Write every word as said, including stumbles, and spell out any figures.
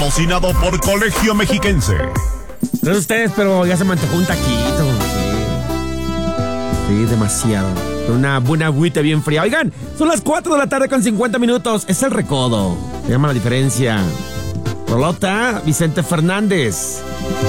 Patrocinado por Colegio Mexiquense. No sé ustedes, pero ya se me antojó un taquito. Sí, sí, demasiado. Una buena agüita bien fría. Oigan, son las cuatro de la tarde con cincuenta minutos. Es el recodo. Se llama La Diferencia. Rolota, Vicente Fernández.